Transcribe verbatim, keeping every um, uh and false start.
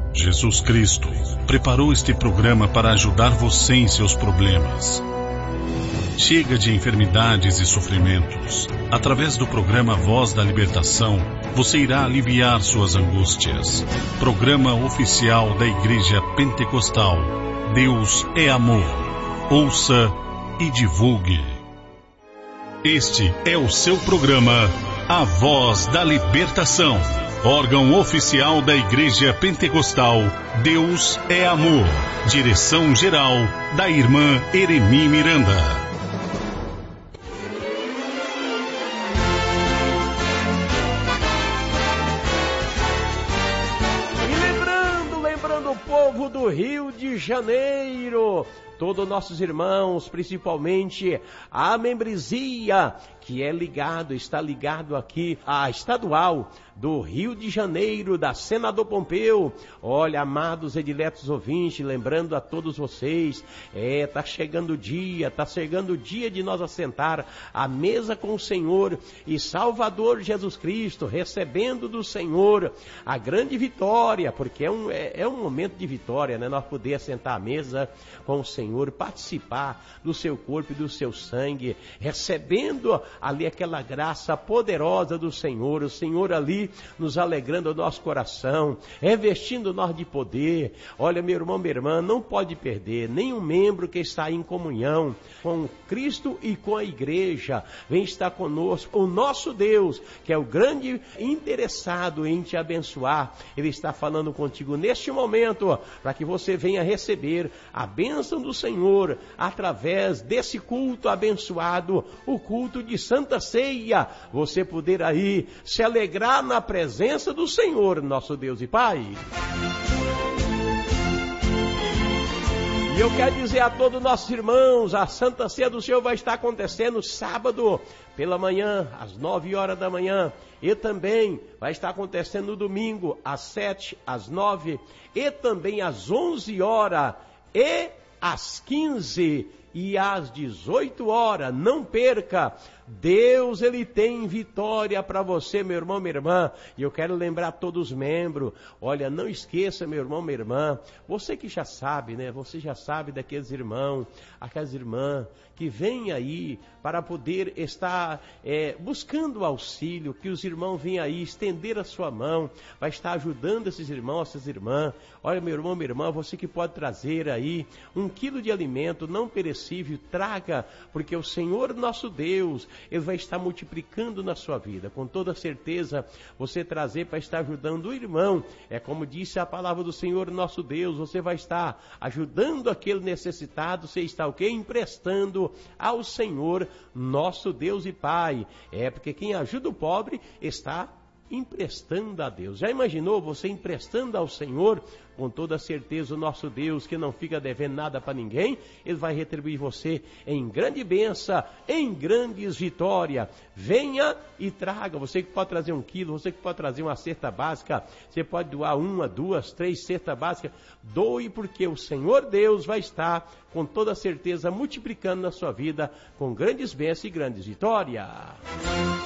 Jesus Cristo preparou este programa para ajudar você em seus problemas. Chega de enfermidades e sofrimentos. Através do programa Voz da Libertação, você irá aliviar suas angústias. Programa oficial da Igreja Pentecostal. Deus é amor. Ouça e divulgue. Este é o seu programa, A Voz da Libertação. Órgão oficial da Igreja Pentecostal, Deus é Amor. Direção-geral da Irmã Eremi Miranda. E lembrando, lembrando o povo do Rio de Janeiro, todos nossos irmãos, principalmente a membresia que é ligado, está ligado aqui à estadual do Rio de Janeiro, da Senador Pompeu. Olha, amados ediletos ouvintes, lembrando a todos vocês, é, tá chegando o dia, tá chegando o dia de nós assentar à mesa com o Senhor e Salvador Jesus Cristo, recebendo do Senhor a grande vitória, porque é um, é, é um momento de vitória, né? Nós poder assentar à mesa com o Senhor, participar do seu corpo e do seu sangue, recebendo ali aquela graça poderosa do Senhor, o Senhor ali nos alegrando o nosso coração, revestindo nós de poder. Olha, meu irmão, minha irmã, não pode perder nenhum membro que está em comunhão com Cristo e com a igreja. Vem estar conosco o nosso Deus, que é o grande interessado em te abençoar. Ele está falando contigo neste momento, para que você venha receber a bênção do Senhor através desse culto abençoado, o culto de Santa Ceia. Você poder aí se alegrar na presença do Senhor, nosso Deus e Pai. E eu quero dizer a todos nossos irmãos, a Santa Ceia do Senhor vai estar acontecendo sábado pela manhã, às nove horas da manhã. E também vai estar acontecendo no domingo, às sete, às nove, e também às onze horas, e às quinze e às dezoito horas. Não perca! Deus, Ele tem vitória para você, meu irmão, minha irmã. E eu quero lembrar a todos os membros, olha, não esqueça, meu irmão, minha irmã, você que já sabe, né? Você já sabe daqueles irmãos, aquelas irmãs que vêm aí para poder estar é, buscando auxílio, que os irmãos venham aí estender a sua mão, vai estar ajudando esses irmãos, essas irmãs. Olha, meu irmão, minha irmã, você que pode trazer aí um quilo de alimento não perecível, traga, porque o Senhor nosso Deus, Ele vai estar multiplicando na sua vida. Com toda certeza, você trazer para estar ajudando o irmão. É como disse a palavra do Senhor nosso Deus, você vai estar ajudando aquele necessitado, você está o quê? Emprestando ao Senhor nosso Deus e Pai. É porque quem ajuda o pobre está emprestando a Deus. Já imaginou você emprestando ao Senhor? Com toda certeza, o nosso Deus, que não fica devendo nada para ninguém, Ele vai retribuir você em grande bênção, em grandes vitórias. Venha e traga. Você que pode trazer um quilo, você que pode trazer uma cesta básica, você pode doar uma, duas, três cestas básicas. Doe, porque o Senhor Deus vai estar, com toda certeza, multiplicando na sua vida, com grandes bênçãos e grandes vitórias.